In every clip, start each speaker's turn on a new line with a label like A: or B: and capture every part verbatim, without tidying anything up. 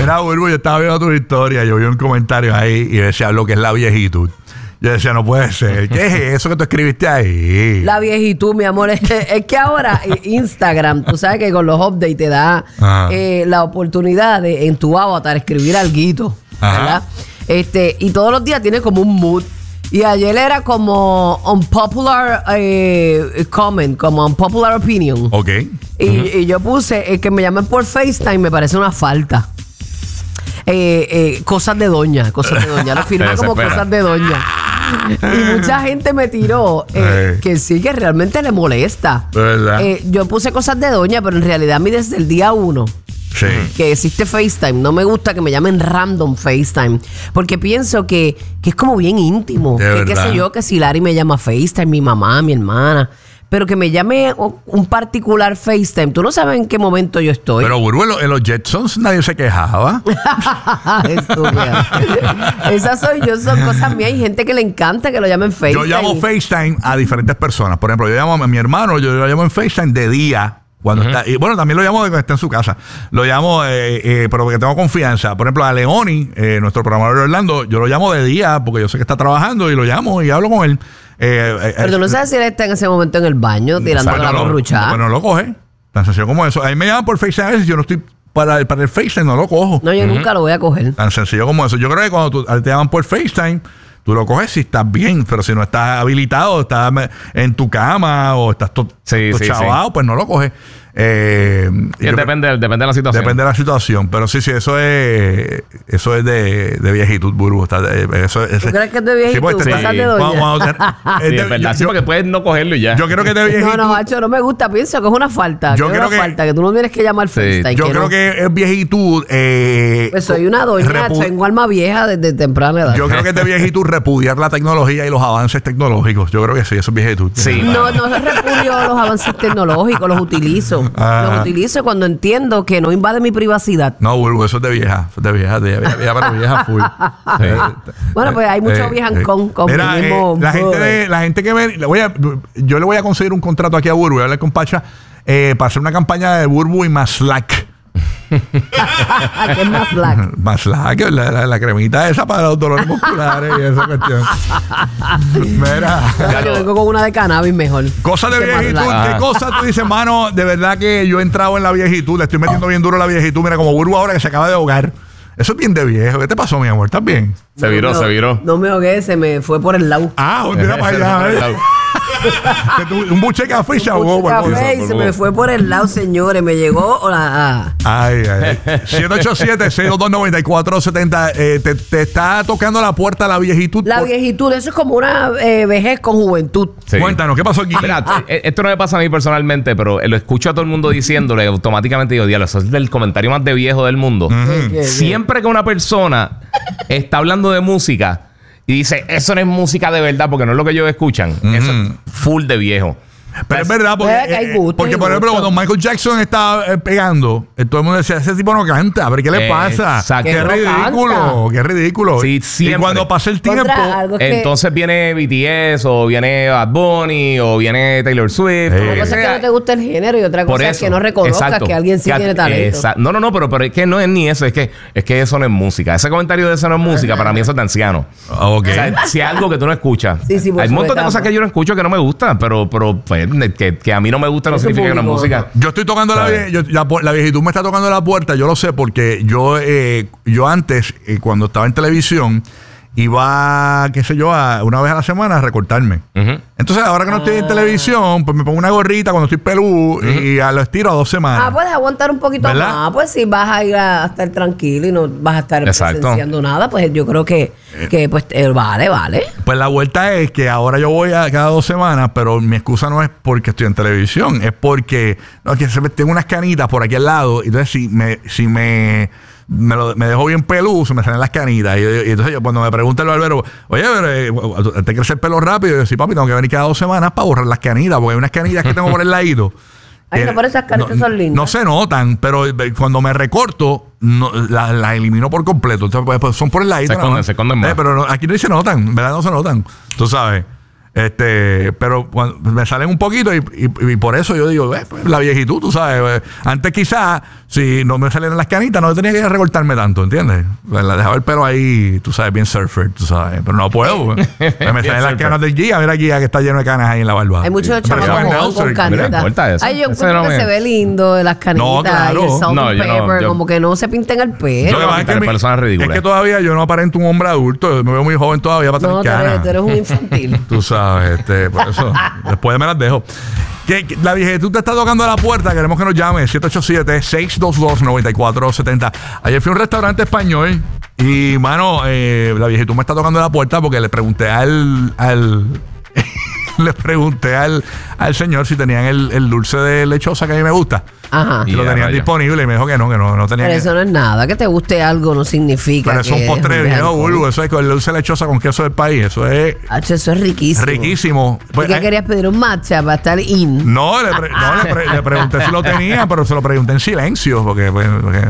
A: Mira, Burbu, yo estaba viendo tu historia, yo vi un comentario ahí y decía lo que es la viejitud. Yo decía, no puede ser. ¿Qué es eso que tú escribiste ahí?
B: La viejitud, mi amor. Es, es que ahora Instagram, tú sabes que con los updates te da eh, la oportunidad de en tu avatar escribir alguito, ¿verdad? Este, y todos los días tiene como un mood. Y ayer era como unpopular eh, comment, como unpopular opinion.
A: Ok.
B: Y, uh-huh. y yo puse eh, que me llamen por FaceTime, me parece una falta. Eh, eh, cosas de doña, cosas de doña. Lo firma como cosas de doña. Y mucha gente me tiró eh, que sí, que realmente le molesta. Eh, yo puse cosas de doña, pero en realidad a mí desde el día uno sí. que existe FaceTime, no me gusta que me llamen random FaceTime, porque pienso que, que es como bien íntimo. Que, qué sé yo, que si Larry me llama FaceTime, mi mamá, mi hermana. Pero que me llame un particular FaceTime. Tú no sabes en qué momento yo estoy.
A: Pero, Burbu, en, en los Jetsons nadie se quejaba.
B: Estúpida. Esas soy yo, son cosas mías. Hay gente que le encanta que lo llamen FaceTime.
A: Yo llamo FaceTime a diferentes personas. Por ejemplo, yo llamo a mi hermano, yo lo llamo en FaceTime de día. Cuando uh-huh. está, y bueno, también lo llamo de cuando está en su casa. Lo llamo, eh, eh, pero porque tengo confianza. Por ejemplo, a Leoni, eh, nuestro programador de Orlando, yo lo llamo de día porque yo sé que está trabajando y lo llamo y hablo con él. Eh, eh,
B: pero tú no sabes si él está en ese momento en el baño tirando la borruchada.
A: Pero no lo coge. Tan sencillo como eso. A mí me llaman por FaceTime a veces, yo no estoy para el, para el FaceTime, no lo cojo.
B: No, yo uh-huh. nunca lo voy a coger.
A: Tan sencillo como eso. Yo creo que cuando tú, te llaman por FaceTime, tú lo coges si estás bien, pero si no estás habilitado, estás en tu cama o estás todo sí, sí, chavado, sí. pues no lo coges. Eh,
C: depende, que, depende de la situación.
A: Depende de la situación. Pero sí, sí, eso es eso es de, de viejitud, Burbu. Está de, eso es,
B: ¿Tú crees que es de viejitud? Sí, pues,
C: sí.
B: de doña.
C: Vamos, vamos, es de, sí, es verdad, yo, sí, porque puedes no cogerlo y ya.
A: Yo creo que es de viejitud.
B: No, no, macho, no me gusta. Pienso que es una falta. Yo creo que, falta, que tú no tienes que llamar sí. FaceTime.
A: Yo que creo no. que es viejitud. Eh,
B: pues soy una doña, repu- tengo alma vieja desde temprana edad.
A: Yo creo que es de viejitud repudiar la tecnología y los avances tecnológicos. Yo creo que sí, eso es viejitud.
C: Sí.
B: No, no repudio los avances tecnológicos, los utilizo. Ah. Los utilizo cuando entiendo que no invade mi privacidad.
A: No, Burbu, eso es de vieja. Eso es de vieja, de vieja, vieja pero vieja full.
B: Sí. Bueno, pues hay muchos eh, viejancón con
A: Mira,
B: el mismo...
A: Eh, la, gente de, la gente que me... Le voy a, yo le voy a conseguir un contrato aquí a Burbu. Voy a hablar con Pacha eh, para hacer una campaña de Burbu y Maslack.
B: ¿Qué es Maslack?
A: Maslack, la, la, la cremita esa para los dolores musculares y esa cuestión. Mira.
B: Yo vengo con una de cannabis mejor.
A: Cosas de viejitud. ¿Qué cosas tú dices, mano? De verdad que yo he entrado en la viejitud. Le estoy metiendo bien duro a la viejitud. Mira, como Burbu ahora que se acaba de ahogar. Eso es bien de viejo. ¿Qué te pasó, mi amor? ¿Estás bien?
C: Se viró,
B: no,
C: se viró.
B: No me ahogué, se me fue por el lado.
A: Ah, mira para allá. ¿eh? Un buche de café se ahogó.
B: Un buche de café y se me fue por el lado, señores. Me llegó la...
A: Ay, ay. siete ocho siete, seis dos dos, nueve cuatro siete cero. Eh, te, te está tocando la puerta la viejitud.
B: La por... viejitud, eso es como una eh, vejez con juventud.
A: Sí. Cuéntanos, ¿qué pasó aquí?
C: Mira, ah. esto no me pasa a mí personalmente, pero lo escucho a todo el mundo diciéndole, automáticamente digo, diablo, eso es el comentario más de viejo del mundo. Uh-huh. ¿Qué, Siempre que una persona está hablando de música y dice, eso no es música de verdad, porque no es lo que ellos escuchan. Uh-huh. Eso es full de viejo.
A: Pero es verdad, porque,
B: que hay gusto,
A: porque
B: hay
A: por ejemplo,
B: gusto.
A: cuando Michael Jackson estaba eh, pegando, eh, todo el mundo decía, ese tipo no canta, pero ¿qué le pasa?
C: Exacto.
A: Qué ridículo, canta. qué ridículo.
C: Sí, siempre.
A: Y cuando pasa el tiempo,
B: que...
C: entonces viene B T S, o viene Bad Bunny, o viene Taylor Swift.
A: Eh.
B: Una cosa es que no te gusta el género y otra cosa es que no reconozcas exacto. que alguien sí que, tiene talento. Exa-
C: no, no, no, pero, pero es que no es ni eso, es que, es que eso no es música. Ese comentario de eso no es música, para mí eso es de anciano.
A: Okay.
C: O sea, si es algo que tú no escuchas.
B: Sí, sí,
C: hay un montón de cosas que yo no escucho que no me gustan, pero, pero pues, que, que a mí no me gusta no
B: eso
C: significa que no es música.
A: Yo estoy tocando la, yo, la, la viejitud me está tocando la puerta, yo lo sé porque yo, eh, yo antes, eh, cuando estaba en televisión, iba, qué sé yo, a, una vez a la semana a recortarme. Uh-huh. Entonces, ahora que no estoy en televisión, pues me pongo una gorrita cuando estoy peludo uh-huh. y a lo estiro a dos semanas.
B: Ah, puedes aguantar un poquito ¿verdad? más. Pues si vas a ir a, a estar tranquilo y no vas a estar Exacto. presenciando nada, pues yo creo que, que pues eh, vale, vale.
A: Pues la vuelta es que ahora yo voy a cada dos semanas, pero mi excusa no es porque estoy en televisión, es porque no, que se me, tengo unas canitas por aquí al lado. Y entonces, si me... Si me Me, lo, me dejó bien peludo, se me salen las canitas. Y, y entonces yo, cuando me pregunta el barbero, oye, pero, eh, ¿te crece el pelo rápido? Y yo, sí, papi, tengo que venir cada dos semanas para borrar las canitas, porque hay unas canitas que tengo por el ladito.
B: Ay, no, pero esas canitas
A: no,
B: son lindas.
A: No se notan, pero cuando me recorto, no, las la elimino por completo. Entonces, pues, son por el ladito.
C: Se esconden, se esconden más.
A: Eh, pero no, aquí no se notan, ¿verdad? No se notan. Tú sabes. Este, pero cuando me salen un poquito y, y, y por eso yo digo, eh, pues, la viejitud, tú sabes. Eh, antes quizás, si no me salieran las canitas, no tenía que recortarme tanto, ¿entiendes? La dejaba el pelo ahí, tú sabes, bien surfer, tú sabes. Pero no puedo. Pues. Me salen las canas del Gia, mira Gia que está lleno de canas ahí en la barba.
B: Hay muchos chavos con canitas. Ay, yo encuentro no que me... se ve lindo las canitas no, claro. y el salt no, and pepper, no, yo... como que no se pinten el pelo.
A: No, es, que mi, es que todavía yo no aparento un hombre adulto, me veo muy joven todavía para tener
B: no,
A: canas.
B: No, tú eres un infantil.
A: Tú sabes, este, por eso, después me las dejo. Que, que la viejitud te está tocando a la puerta. Queremos que nos llame siete ocho siete, seis dos dos, nueve cuatro siete cero. Ayer fui a un restaurante español y, mano, eh, la viejitud me está tocando a la puerta porque le pregunté al... al le pregunté al, al señor si tenían el, el dulce de lechosa que a mí me gusta.
B: Ajá.
A: Y lo tenían disponible y me dijo que no, que no, no tenían.
B: Pero eso no es nada. Que te guste algo no significa.
A: Pero eso es un postre viejo, Bulbo. Eso es con el dulce de lechosa con queso del país. Eso es.
B: H, eso es riquísimo.
A: Riquísimo.
B: Pues, ¿y qué eh, querías pedir? ¿Un matcha para estar in?
A: No, le, pre, no, le, pre, le pregunté si lo tenía, pero se lo pregunté en silencio. Porque. porque, porque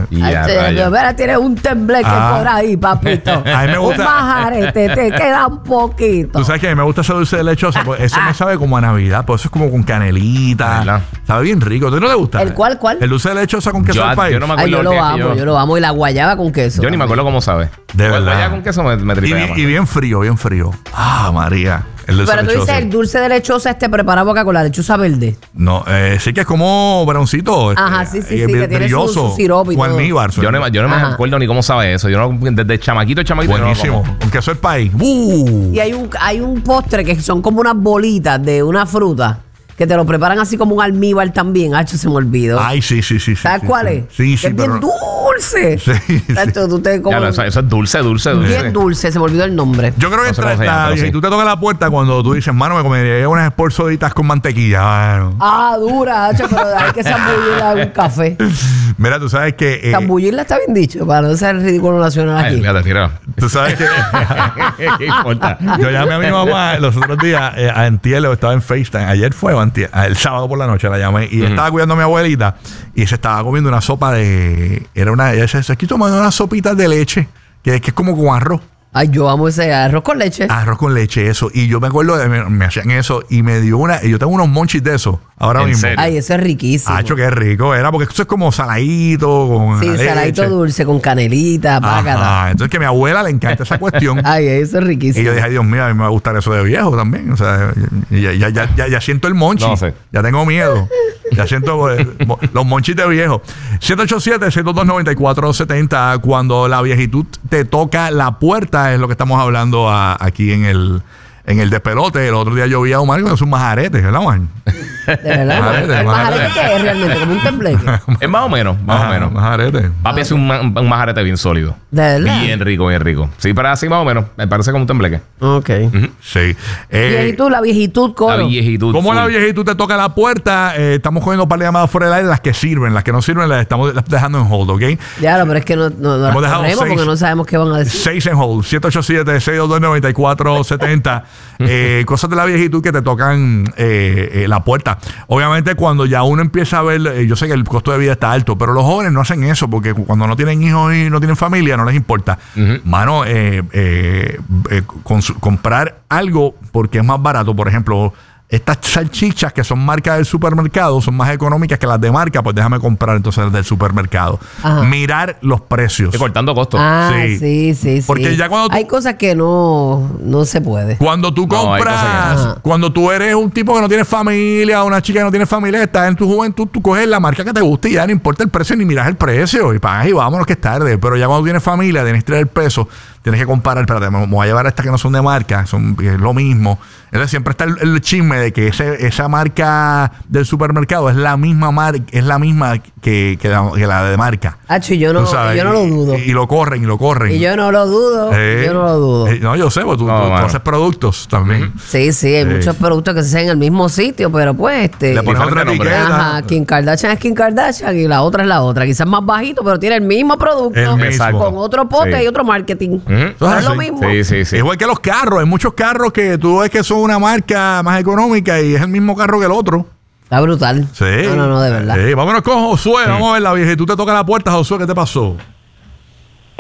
B: H, tienes un tembleque ah. por ahí, papito.
A: A mí me gusta.
B: Un majarete, te queda un poquito.
A: Tú sabes que a mí me gusta ese dulce de lechosa. Pues eso me sabe como a Navidad. Pues eso es como con canelita. ¿Verdad? Sabe bien rico. ¿A ti no te gusta?
B: ¿El cuál, cuál?
A: El dulce de lechosa con queso del país.
C: Yo no me acuerdo.
B: Ay, yo lo amo, yo... yo lo amo. Y la guayaba con queso.
C: Yo también. Ni me acuerdo cómo sabe.
A: De verdad. La
C: guayaba con queso me, me tripea.
A: Y, y bien frío, bien frío. Ah, María. El
B: Pero tú dices el dulce de lechosa este preparado acá con la lechuza verde.
A: No, eh, sí que es como broncito.
B: Ajá,
A: este,
B: sí, sí, sí, que tiene su, su sirope y
A: todo. Almíbar,
C: yo no, yo no me acuerdo ni cómo sabe eso. Yo no, desde chamaquito, chamaquito.
A: Buenísimo.
C: No
A: con queso del país. Uh.
B: Y hay un, hay un postre que son como unas bolitas de una fruta. Que te lo preparan así como un almíbar también. Hacho, se me olvidó.
A: Ay, sí, sí, sí.
B: ¿Sabes
A: sí,
B: cuál
A: sí,
B: es?
A: Sí, sí.
B: Es bien dulce.
A: Sí, sí.
B: Hacho, tú te como...
C: ya, eso, eso es dulce, dulce, dulce.
B: Bien dulce, se me olvidó el nombre.
A: Yo creo que
C: no sé
A: tra-
C: llama,
A: y
C: sí.
A: tú te tocas la puerta cuando tú dices, mano, me comería unas esporzoditas con mantequilla. Mano.
B: Ah, dura, Hacho, pero hay que zambullirla en un café.
A: Mira, tú sabes que... Eh,
B: zambullirla está bien dicho, para no ser ridículo nacional aquí.
C: Ay, mira, te tiró.
A: Tú sabes que...
C: ¿Qué importa?
A: Yo llamé a mi mamá los otros días, eh, a Antier, estaba en FaceTime. Ayer fue o antier, el sábado por la noche la llamé y uh-huh. estaba cuidando a mi abuelita y se estaba comiendo una sopa de... Era una... Ella se aquí tomando unas sopitas de leche que, que es como con arroz.
B: Ay, yo amo ese arroz con leche.
A: Arroz con leche, eso. Y yo me acuerdo de me, me hacían eso y me dio una... Y yo tengo unos monchis de eso ahora
C: ¿En
A: mismo.
C: serio?
B: Ay, eso es riquísimo.
A: Ah, hecho que rico era porque eso es como saladito con
B: sí, saladito
A: leche.
B: Dulce con canelita, págata.
A: Entonces que a mi abuela le encanta esa cuestión.
B: Ay, eso es riquísimo.
A: Y yo dije, ay, Dios mío, a mí me va a gustar eso de viejo también. O sea, ya, ya, ya, ya, ya siento el monchi.
C: No sé.
A: Ya tengo miedo. Ya siento eh, los monchis de viejo. siete ocho siete, seis dos dos, nueve cuatro siete cero. Cuando la viejitud te toca la puerta, es lo que estamos hablando a, aquí en el, en el despelote. El otro día yo vi a Omar con sus majaretes, ¿verdad, Juan?
B: De verdad.
A: Majarete,
B: ¿El majarete qué es realmente? ¿Como un tembleque?
C: Es más o menos, más
A: Ajá,
C: o menos.
A: Majarete.
C: Papi hace un, un majarete bien sólido.
B: ¿De verdad?
C: Bien rico, bien rico. Sí, pero así más o menos. Me parece como un tembleque.
B: Ok.
C: Uh-huh.
A: Sí. Eh,
B: viejitud, la viejitud, Coro.
C: La viejitud.
A: ¿Cómo
C: full.
A: la viejitud te toca la puerta? Eh, estamos cogiendo un par de llamadas fuera del aire, las que sirven, las que no sirven las estamos dejando en hold, ¿ok?
B: Ya, pero es que no, no, no
A: Hemos
B: las
A: dejado
B: corremos
A: seis,
B: porque no sabemos qué van a decir.
A: Seis en hold, siete ocho siete, seis dos dos, nueve cuatro siete cero. eh, cosas de la viejitud que te tocan eh, eh, la puerta. Obviamente cuando ya uno empieza a ver, eh, yo sé que el costo de vida está alto, pero los jóvenes no hacen eso porque cuando no tienen hijos y no tienen familia no les importa. Uh-huh. Mano, eh, eh, eh, cons- comprar algo porque es más barato, por ejemplo... Estas salchichas que son marcas del supermercado son más económicas que las de marca, pues déjame comprar entonces las del supermercado. Ajá. Mirar los precios.
C: Y cortando costos.
B: Ah, sí, sí, sí.
A: Porque
B: sí.
A: ya cuando tú,
B: hay cosas que no, no se puede.
A: Cuando tú compras, no, cuando tú eres un tipo que no tiene familia, una chica que no tiene familia, estás en tu juventud, tú coges la marca que te guste y ya no importa el precio ni miras el precio y pagas y vámonos que es tarde. Pero ya cuando tienes familia, tienes que traer el peso, tienes que comparar, espérate, me voy a llevar a estas que no son de marca, son es lo mismo. Entonces siempre está el, el chisme de que ese, esa marca del supermercado es la misma marca, es la misma que, que, la, que la de marca.
B: Acho, yo no, yo no lo dudo.
A: Y, y lo corren, y lo corren.
B: Y yo no lo dudo. Eh, yo no lo dudo.
A: Eh, no, yo sé, porque tú,
C: no,
A: tú, tú haces productos también.
B: Sí, sí, hay eh. muchos productos que se hacen en el mismo sitio, pero pues este.
A: Le pones otra etiqueta.
B: Ajá, Kim Kardashian es Kim Kardashian y la otra es la otra. Quizás más bajito, pero tiene el mismo producto.
A: El mismo.
B: Con otro pote sí. y otro marketing. Uh-huh. No es lo mismo.
C: Sí, sí, sí.
A: Igual que los carros. Hay muchos carros que tú ves que son una marca más económica y es el mismo carro que el otro.
B: Está brutal.
A: Sí.
B: No, no, no, de verdad.
A: Sí. Vámonos con Josué. Sí. Vamos a ver la vieja. Tú te tocas la puerta, Josué. ¿Qué te pasó?
D: Eh,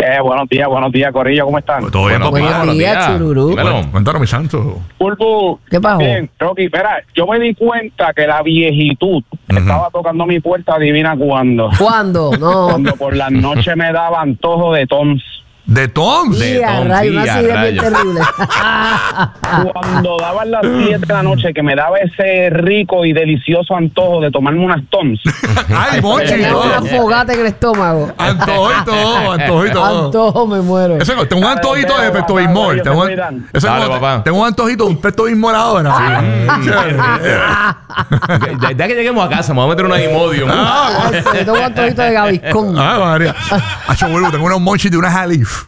D: Eh, buenos días, buenos días, Corillo, ¿cómo están?
A: Todo bien, papá.
B: Buenos días, Chururú.
A: Bueno, cuéntanos, mi santo.
D: Pulpo.
B: ¿Qué pasó?
D: Bien, Rocky, espera, yo me di cuenta que la viejitud
A: Ujú.
D: estaba tocando mi puerta, adivina cuándo.
B: ¿Cuándo? No.
D: Cuando por las noches me daba antojo de Toms.
A: De Toms.
C: De
B: Sí, a
C: Tom,
B: rayo,
C: sí,
B: una
C: a
B: idea bien
C: rayo.
B: terrible.
D: Cuando daban las siete de la noche, que me daba ese rico y delicioso antojo de tomarme unas Toms.
A: Ay, Monchi,
B: Tenía
A: todo.
B: una fogata en el estómago.
A: Antojo y todo, antojo y todo.
B: Antojo, me muero.
A: Ese, tengo un antojito de Pepto Bismol. Tengo, un- ese
C: Dale,
A: como-
C: papá.
A: tengo un antojito de un Pepto Bismol ahora. Chévere.
C: Ya, ya que lleguemos a casa, me voy a meter una Imodium.
A: Ah,
B: Ay, se me toma un antojito de Gaviscón.
A: Ah, María. Acho, vuelvo, tengo unos monchis de una Jalif.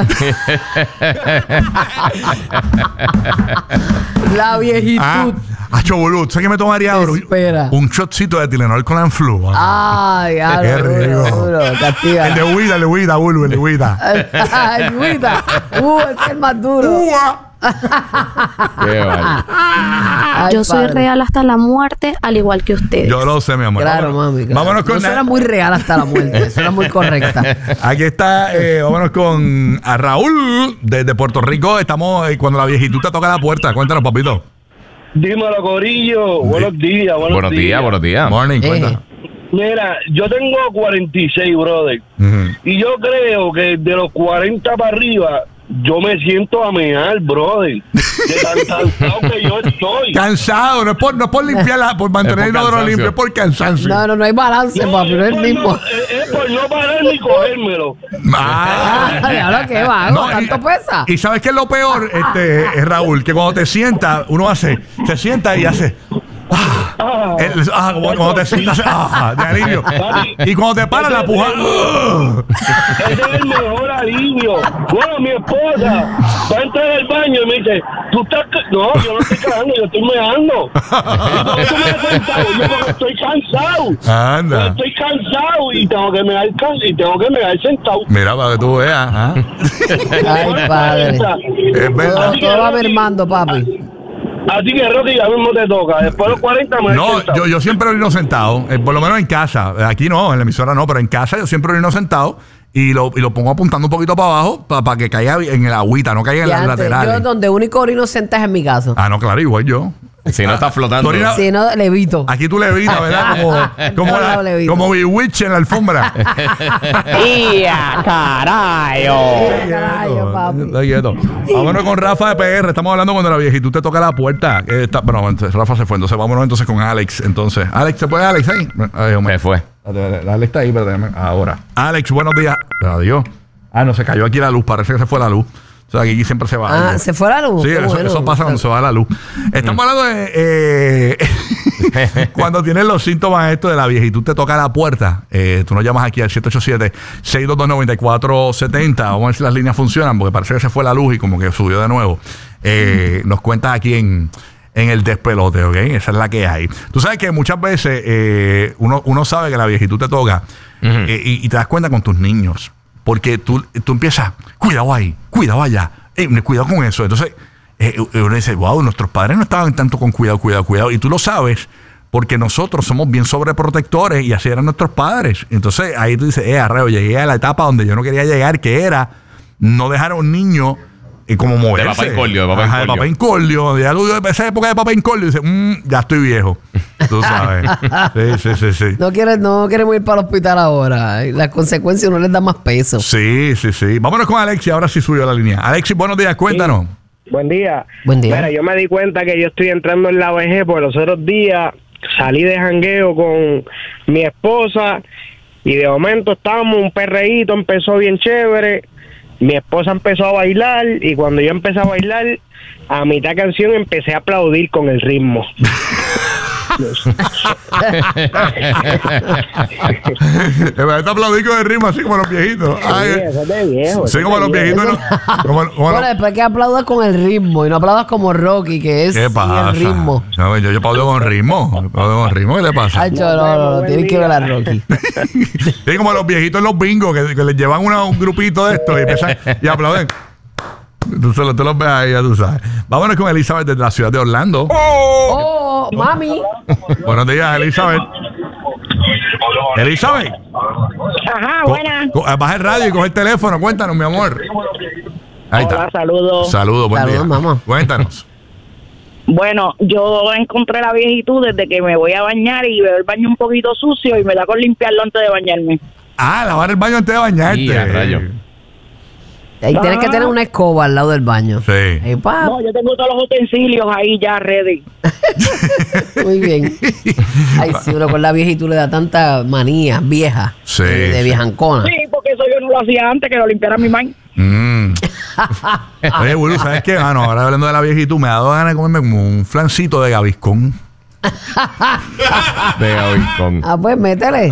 B: La viejitud.
A: Ah, acho, boludo. ¿Sabes qué me tomaría ahora?
B: Espera.
A: Un shotcito de Tilenol con Anflu. Ah.
B: Ay, ya,
A: Qué
B: duro,
A: rico.
B: duro, castiga.
A: El de Huida, el de Huida, boludo, el de Huida.
B: Ay, Luita. Uh, ese es el más duro.
A: Ua.
C: Qué vale.
B: Ay,
E: Yo soy
B: padre.
E: real hasta la muerte, al igual que ustedes.
A: Yo lo sé, mi amor.
B: Claro,
A: Vámonos-
B: mami. Claro.
A: Vámonos con...
B: Eso era muy real hasta la muerte. Eso era muy correcta.
A: Aquí está, eh, vámonos con a Raúl desde Puerto Rico. Estamos eh, cuando la viejitud te toca la puerta. Cuéntanos, papito.
F: Dímelo, Corillo. Buenos días, buenos,
C: Buenos días, buenos días.
A: Morning,
B: Eh.
A: cuenta.
F: Mira, yo tengo cuarenta y seis, brother.
A: Ujú.
F: Y yo creo que de los cuarenta para arriba, yo me siento a mear, brother. De tan cansado que yo estoy.
A: Cansado, no es por, no es por limpiarla, por mantener
C: Es
A: el
C: por
A: inodoro
C: cansancio.
A: limpio, es por cansancio.
B: No, no, no hay balance, papi. No es el
F: por
B: mismo.
F: no- es, es por no parar ni cogérmelo.
A: Ah.
B: Ay, ahora qué vago.
A: No,
B: ¿Tanto
A: y-
B: pesa?
A: Y sabes qué es lo peor, este, eh, Raúl, que cuando te sientas, uno hace, se sienta y hace. Ah,
F: Ah,
A: el- ah, como- cuando te sientas, ah, de alivio. Y cuando te paras la puja. ah.
F: ese es el mejor alivio. Bueno, mi esposa va a entrar al baño y me dice, tú estás... ca-". No, yo no estoy cagando, yo estoy meando. Y por eso me he sentado, yo porque estoy cansado. Yo
A: Anda.
F: estoy cansado y tengo que mear can- y tengo que mear sentado.
A: Mira, para que tú veas. ¿ah?
B: Ay, padre.
A: Es verdad.
B: Todo, todo va mermando, papi.
F: Así que, Rocky, ya mismo te toca. Después de los cuarenta me
A: No,
F: he sentado.
A: yo, yo siempre orino sentado, eh, por lo menos en casa. Aquí no, en la emisora no, pero en casa yo siempre orino sentado y lo, y lo pongo apuntando un poquito para abajo para que caiga en el agüita, no caiga en
B: Y
A: las
B: antes,
A: laterales.
B: yo donde único orino senta es en mi casa.
A: Ah, no, claro, igual yo.
C: Si no está flotando.
A: Tú orinas-
B: Si no, levito.
A: Aquí tú levitas, ¿verdad? Como, como,
B: Todos lados
A: la,
B: levito.
A: como Bewitch en la alfombra.
B: ¡Ya, carajo, papi!
A: Está quieto. Vámonos con Rafa de P R. Estamos hablando cuando la viejitud te toca la puerta. Eh, está- bueno, entonces, Rafa se fue. Entonces vámonos entonces con Alex. Entonces, Alex, ¿se puede Alex ahí? Ay, Dios mío.
C: Se fue.
A: Alex está ahí, pero déjame- ahora. Alex, buenos días. Adiós. Ah, no, se cayó aquí la luz. Parece que se fue la luz. O sea, aquí siempre se va.
B: Ah,
A: algo.
B: ¿se fue la luz?
A: Sí,
B: Qué
A: eso,
B: bueno.
A: eso pasa cuando se va la luz. Estamos hablando de eh, cuando tienes los síntomas estos de la viejitud te toca la puerta. Eh, tú nos llamas aquí al siete ocho siete, seis dos dos, nueve cuatro siete cero. Vamos a ver si las líneas funcionan, porque parece que se fue la luz y como que subió de nuevo. Eh, nos cuentas aquí en, en el despelote, ¿ok? Esa es la que hay. Tú sabes que muchas veces eh, uno, uno sabe que la viejitud te toca eh, y, y te das cuenta con tus niños. Porque tú, tú empiezas, cuidado ahí, cuidado allá, eh, cuidado con eso. Entonces, eh, uno dice, wow, nuestros padres no estaban tanto con cuidado, cuidado, cuidado. Y tú lo sabes porque nosotros somos bien sobreprotectores y así eran nuestros padres. Entonces, ahí tú dices, eh, arreo, llegué a la etapa donde yo no quería llegar, que era no dejar a un niño eh, como moverse.
C: papá incordio, de papá
A: Ajá, de
C: incordio.
A: papá incordio. Ya lo de esa época de papá incordio, dice, mm, ya estoy viejo. Tú sabes. Sí, sí, sí, sí.
B: No quiere- no queremos ir para el hospital ahora. Las consecuencias no les dan más peso.
A: Sí, sí, sí. Vámonos con Alexi, ahora sí subió la línea. Alexi, buenos días, cuéntanos.
G: Buen día.
B: Buen día.
G: Mira, yo me di cuenta que yo estoy entrando en la vejez porque los otros días salí de jangueo con mi esposa y de momento estábamos, un perreíto empezó bien chévere, mi esposa empezó a bailar y cuando yo empecé a bailar, a mitad canción empecé a aplaudir con el ritmo.
A: Me va a aplaudir con el ritmo así como los viejitos. Ay,
G: Sí, eso es de viejo.
A: sí,
G: eso
A: como
G: es
A: los
G: de viejo.
A: viejitos. ¿no? Como, como
B: Bueno,
A: los-
B: después que aplaudas con el ritmo y no aplaudas como Rocky, que es
A: ¿Qué
B: sin
A: pasa?
B: el ritmo.
A: No, yo, yo aplaudo con ritmo. Yo aplaudo con ritmo. ¿Qué le pasa?
B: Ay, no, no, no, no, tienes que ver a Rocky.
A: Sí, como los viejitos en los bingos que, que les llevan una- un grupito de estos y empiezan y aplauden. Tú, solo, tú los ves ahí, ya tú sabes. Vámonos con Elizabeth desde la ciudad de Orlando.
B: Oh, mami.
A: Buenos días, Elizabeth. Elizabeth.
H: Ajá,
A: Co-
H: buena.
A: co- Baja el radio y coge el teléfono. Cuéntanos, mi amor. Ahí
H: Hola,
A: está.
H: saludos.
A: Saludos, buen
B: Saludos,
A: día.
B: mamá.
A: Cuéntanos.
H: Bueno, yo encontré la viejitud desde que me voy a bañar y veo el baño un poquito sucio y me da con limpiarlo antes de bañarme.
A: Ah, lavar el baño antes de bañarte.
C: Y a rayo.
B: Ahí tienes que tener una escoba al lado del baño.
A: Sí.
B: Ahí, pa.
H: No, yo tengo todos los utensilios ahí ya ready.
B: Muy bien. Ay, sí, uno con la viejitud le da tanta manía vieja.
A: Sí,
B: De, de
A: sí.
B: viejancona.
H: Sí, porque eso yo no lo hacía antes, que lo limpiara mi man.
A: Mm. Oye, Willy, ¿sabes qué? Ah, no, ahora hablando de la viejitud, me ha dado ganas de comerme como un flancito de gaviscón.
C: De Gaviscón.
B: Ah, pues métele.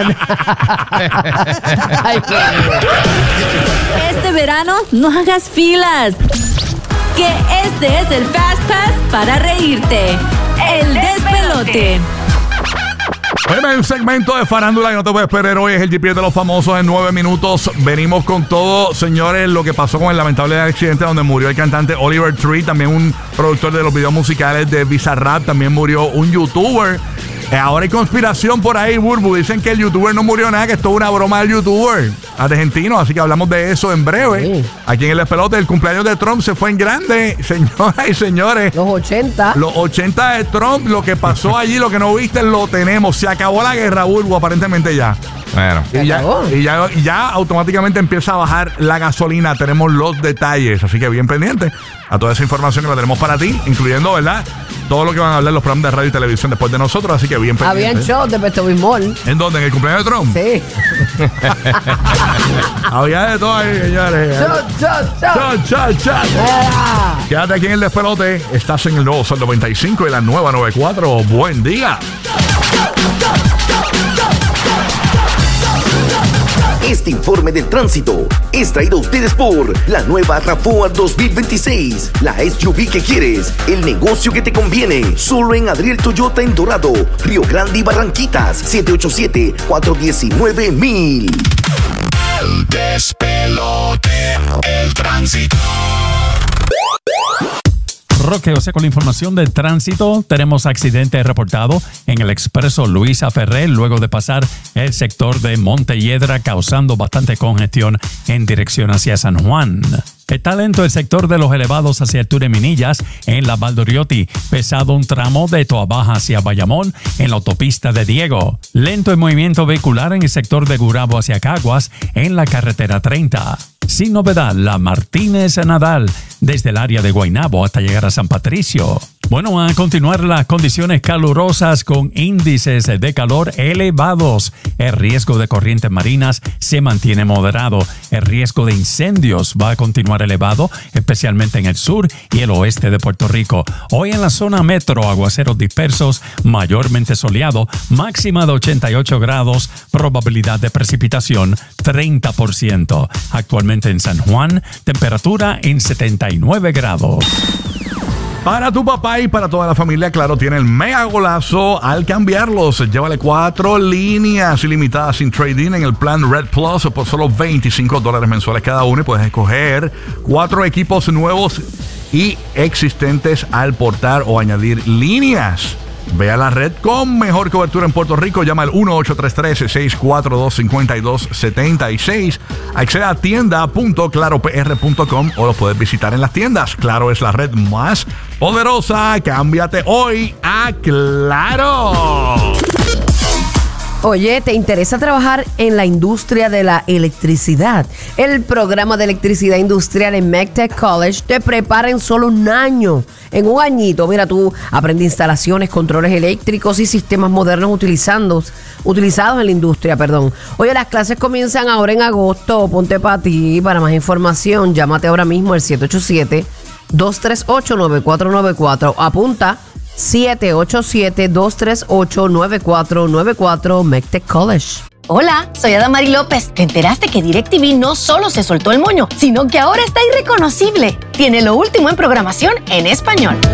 B: Ay, qué bien.
I: Este verano no hagas filas. Que este es el Fast Pass para reírte. El despelote.
A: Oye, hay un segmento de farándula que no te puedes perder hoy. Es el G P S de los famosos en nueve minutos. Venimos con todo, señores, lo que pasó con el lamentable accidente donde murió el cantante Oliver Tree, también un productor de los videos musicales de Bizarrap, también murió un youtuber. Eh, ahora hay conspiración por ahí, Burbu. Dicen que el youtuber no murió nada, que esto es una broma del youtuber argentino. Así que hablamos de eso en breve.
B: Sí.
A: Aquí en el despelote, el cumpleaños de Trump se fue en grande, señoras y señores.
B: Los ochenta.
A: Los ochenta de Trump, lo que pasó allí, lo que no viste, lo tenemos. Se acabó la guerra, Burbu, aparentemente ya.
C: Bueno.
B: Se
A: Y ya,
B: acabó.
A: y, ya, y ya automáticamente empieza a bajar la gasolina. Tenemos los detalles, así que bien pendiente a toda esa información que la tenemos para ti, incluyendo, ¿verdad?, todo lo que van a hablar los programas de radio y televisión después de nosotros, así que bien pendiente.
B: Habían shows de Pesto Bismol.
A: ¿En dónde? ¿En el cumpleaños de Trump?
B: Sí.
A: Había de todo ahí, señores.
B: Shot, shot, shot.
A: Chat, chat, chat.
B: Era.
A: Quédate aquí en el despelote. Estás en el nuevo Sol noventa y cinco y la nueva noventa y cuatro. Buen día.
J: Este informe del tránsito es traído a ustedes por la nueva RAV4 dos mil veintiséis, la S U V que quieres, el negocio que te conviene, solo en Adriel Toyota en Dorado, Río Grande y Barranquitas, siete ocho siete, cuatro uno nueve, mil.
K: El despelote, el tránsito.
L: Roque José con la información del tránsito. Tenemos accidente reportado en el expreso Luisa Ferré luego de pasar el sector de Montelledra, causando bastante congestión en dirección hacia San Juan. Está lento el sector de los elevados hacia el Ture Minillas en la Valdoriotti. Pesado un tramo de Toabaja hacia Bayamón en la autopista de Diego. Lento el movimiento vehicular en el sector de Gurabo hacia Caguas en la carretera treinta. Sin novedad, la Martínez Nadal desde el área de Guaynabo hasta llegar a San Patricio. Bueno, a continuar las condiciones calurosas con índices de calor elevados. El riesgo de corrientes marinas se mantiene moderado. El riesgo de incendios va a continuar elevado, especialmente en el sur y el oeste de Puerto Rico. Hoy en la zona metro, aguaceros dispersos, mayormente soleado, máxima de ochenta y ocho grados, probabilidad de precipitación treinta por ciento. Actualmente en San Juan, temperatura en setenta y nueve grados.
A: Para tu papá y para toda la familia, Claro tiene el mega golazo al cambiarlos. Llévale cuatro líneas ilimitadas sin trading en el plan Red Plus por solo veinticinco dólares mensuales cada uno y puedes escoger cuatro equipos nuevos y existentes al portar o añadir líneas. Ve a la red con mejor cobertura en Puerto Rico. Llama al uno ocho tres tres, seis cuatro dos, cinco dos siete seis. Accede a tienda punto claro p r punto com o lo puedes visitar en las tiendas. Claro es la red más poderosa. Cámbiate hoy a Claro.
B: Oye, ¿te interesa trabajar en la industria de la electricidad? El programa de electricidad industrial en MECTEC College te prepara en solo un año. En un añito, mira, tú aprendes instalaciones, controles eléctricos y sistemas modernos utilizando, utilizados en la industria, perdón. Oye, las clases comienzan ahora en agosto. Ponte para ti. Para más información, llámate ahora mismo al siete ocho siete, dos tres ocho, nueve cuatro nueve cuatro. Apunta siete ocho siete, dos tres ocho, nueve cuatro nueve cuatro, MECTEC College.
M: Hola, soy Adamari López. ¿Te enteraste que DirecTV no solo se soltó el moño, sino que ahora está irreconocible? Tiene lo último en programación en español.